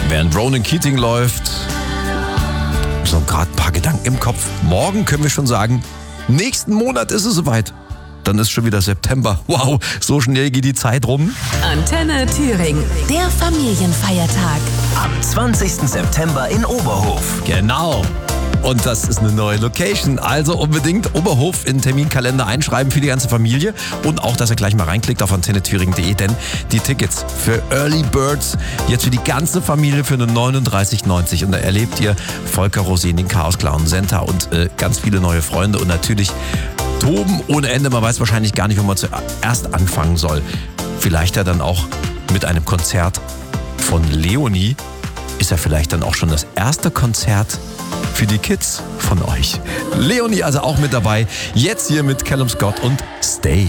Während Ronan Keating läuft, so gerade ein paar Gedanken im Kopf. Morgen können wir schon sagen, nächsten Monat ist es soweit. Dann ist schon wieder September. Wow, so schnell geht die Zeit rum. Antenne Thüringen, der Familienfeiertag. Am 20. September in Oberhof. Genau. Und das ist eine neue Location. Also unbedingt Oberhof in den Terminkalender einschreiben für die ganze Familie. Und auch, dass ihr gleich mal reinklickt auf antennethüringen.de, denn die Tickets für Early Birds jetzt für die ganze Familie für nur 39,90. Und da erlebt ihr Volker Rosin, den Chaos Clown, Senta und ganz viele neue Freunde. Und natürlich toben ohne Ende. Man weiß wahrscheinlich gar nicht, wo man zuerst anfangen soll. Vielleicht ja dann auch mit einem Konzert von Leonie. Ist ja vielleicht dann auch schon das erste Konzert für die Kids von euch. Leonie also auch mit dabei. Jetzt hier mit Callum Scott und Stay.